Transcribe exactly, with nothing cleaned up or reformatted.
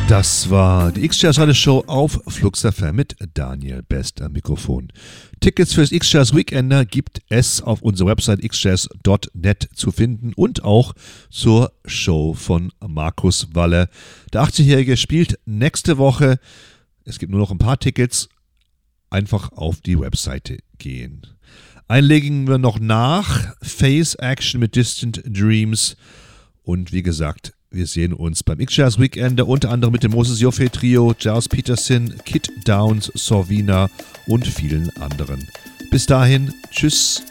Das war die X-Jazz Radio Show auf Flux F M mit Daniel Best am Mikrofon. Tickets fürs X-Jazz Weekender gibt es auf unserer Website x jazz punkt net zu finden und auch zur Show von Markus Walle. Der achtzigjährige spielt nächste Woche. Es gibt nur noch ein paar Tickets. Einfach auf die Webseite gehen. Einlegen wir noch nach. Face Action mit Distant Dreams. Und wie gesagt, wir sehen uns beim X-Jazz Weekender, unter anderem mit dem Moses Joffe Trio, Giles Peterson, Kid Downs, Sorvina und vielen anderen. Bis dahin, tschüss.